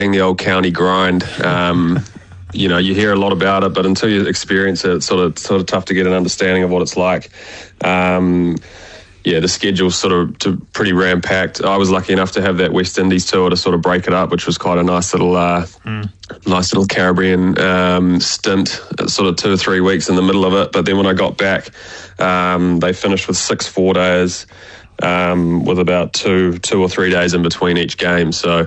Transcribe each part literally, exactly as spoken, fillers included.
the old county grind. Um, you know, you hear a lot about it, but until you experience it, it's sort of sort of tough to get an understanding of what it's like. Um, yeah, the schedule's sort of to pretty ram-packed. I was lucky enough to have that West Indies tour to sort of break it up, which was quite a nice little, uh, mm. nice little Caribbean um, stint, sort of two or three weeks in the middle of it. But then when I got back, um, they finished with six four-days. Um, with about two, two or three days in between each game. So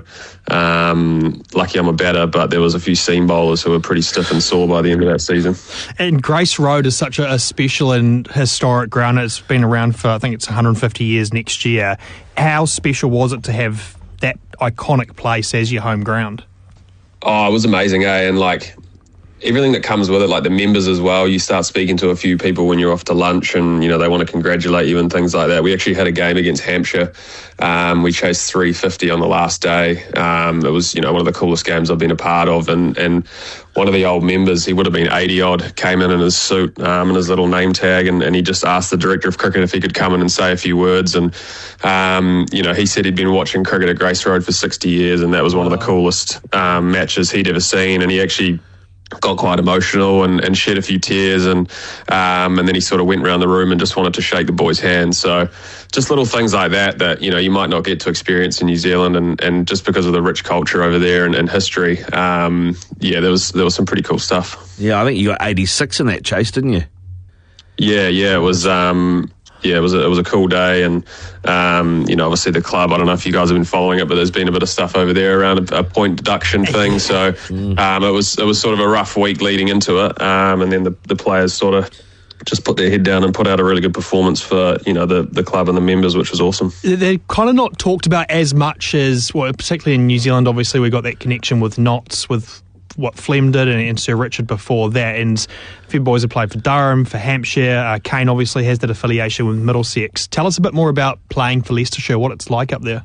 um, lucky I'm a batter, but there was a few seam bowlers who were pretty stiff and sore by the end of that season. And Grace Road is such a, a special and historic ground. It's been around for, I think it's one hundred fifty years next year. How special was it to have that iconic place as your home ground? Oh, it was amazing, eh? And like, everything that comes with it, like the members as well. You start speaking to a few people when you're off to lunch and, you know, they want to congratulate you and things like that. We actually had a game against Hampshire. Um, we chased three fifty on the last day. Um, it was, you know, one of the coolest games I've been a part of. And, and one of the old members, he would have been eighty odd, came in in his suit um, and his little name tag, and, and he just asked the director of cricket if he could come in and say a few words. And, um, you know, he said he'd been watching cricket at Grace Road for sixty years, and that was one of the coolest um, matches he'd ever seen. And he actually got quite emotional and, and shed a few tears, and um, and then he sort of went around the room and just wanted to shake the boys' hands. So just little things like that that, you know, you might not get to experience in New Zealand, and, and just because of the rich culture over there and, and history, um, yeah, there was there was some pretty cool stuff. Yeah, I think you got eighty-six in that chase, didn't you? Yeah, yeah, it was. Um, Yeah, it was a, it was a cool day, and um, you know, obviously the club, I don't know if you guys have been following it, but there's been a bit of stuff over there around a, a point deduction thing. So um, it was it was sort of a rough week leading into it, um, and then the, the players sort of just put their head down and put out a really good performance for, you know, the, the club and the members, which was awesome. They're kind of not talked about as much as, well, particularly in New Zealand. Obviously, we got that connection with Notts, with what Flem did, and, and Sir Richard before that, and a few boys have played for Durham, for Hampshire. uh, Kane obviously has that affiliation with Middlesex. Tell us a bit more about playing for Leicestershire, what it's like up there.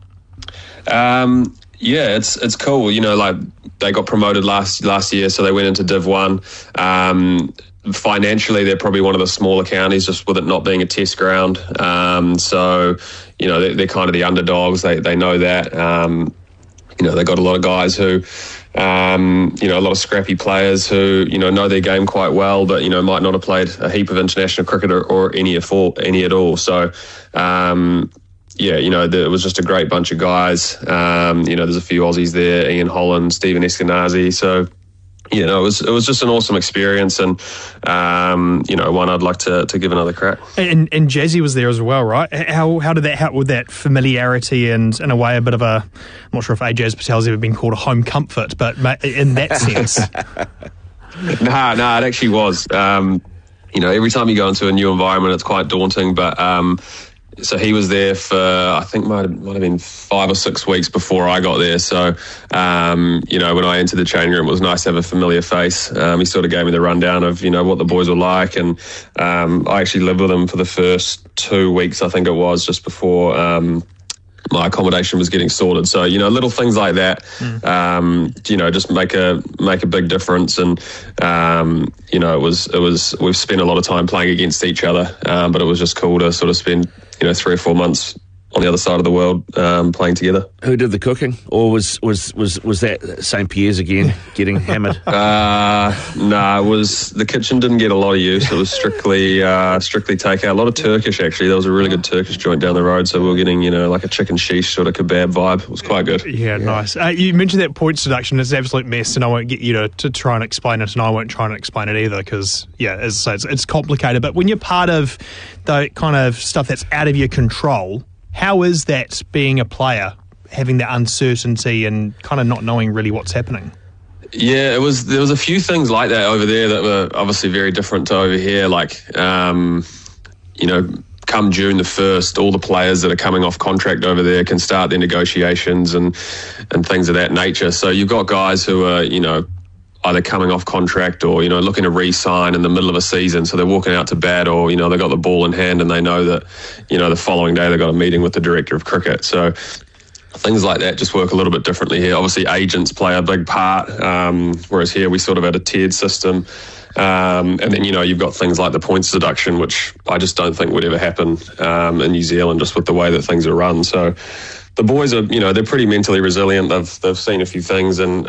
Um, yeah, it's it's cool. You know, like, they got promoted last last year, so they went into Div one. Um, financially, they're probably one of the smaller counties, just with it not being a test ground. Um, so, you know, they're, they're kind of the underdogs. They they know that. Um, you know, they got a lot of guys who, Um, you know, a lot of scrappy players who, you know, know their game quite well, but, you know, might not have played a heap of international cricket or, or any, at all, any at all. So, um, yeah, you know, the, it was just a great bunch of guys. Um, you know, there's a few Aussies there, Ian Holland, Stephen Eskenazi. So, you know, it was it was just an awesome experience, and um, you know, one I'd like to, to give another crack. And and Jazzy was there as well, right? How how did that help with that familiarity and, in a way, a bit of a, I'm not sure if Ajaz Patel's ever been called a home comfort, but in that sense. Nah, nah, it actually was. Um, you know, every time you go into a new environment, it's quite daunting, but um, so he was there for, I think might have, might have been five or six weeks before I got there. So, um, you know, when I entered the changing room, it was nice to have a familiar face. Um, he sort of gave me the rundown of, you know, what the boys were like. And um, I actually lived with him for the first two weeks, I think it was, just before um, my accommodation was getting sorted. So, you know, little things like that, mm. um, you know, just make a make a big difference. And, um, you know, it was, it was, we've spent a lot of time playing against each other, um, but it was just cool to sort of spend, you know, three or four months on the other side of the world um, playing together. Who did the cooking? Or was was was, was that Saint Pierre's again getting hammered? Uh, no, nah, it was, the kitchen didn't get a lot of use. It was strictly uh, strictly takeout. A lot of Turkish, actually. There was a really good Turkish joint down the road, so we were getting, you know, like a chicken sheesh sort of kebab vibe. It was quite good. Yeah, yeah. Nice. Uh, you mentioned that points deduction. It's an absolute mess, and I won't get you to, to try and explain it, and I won't try and explain it either, because, yeah, as I say, it's, it's complicated. But when you're part of the kind of stuff that's out of your control, how is that, being a player, having that uncertainty and kind of not knowing really what's happening? Yeah, it was. There was a few things like that over there that were obviously very different to over here. Like, um, you know, come June the first, all the players that are coming off contract over there can start their negotiations and and things of that nature. So you've got guys who are, you know, either coming off contract or, you know, looking to re-sign in the middle of a season. So they're walking out to bat, or, you know, they've got the ball in hand and they know that, you know, the following day they've got a meeting with the director of cricket. So things like that just work a little bit differently here. Obviously, agents play a big part, um, whereas here we sort of had a tiered system. Um, and then, you know, you've got things like the points deduction, which I just don't think would ever happen um, in New Zealand, just with the way that things are run. So, the boys are, you know, they're pretty mentally resilient. They've they've seen a few things, and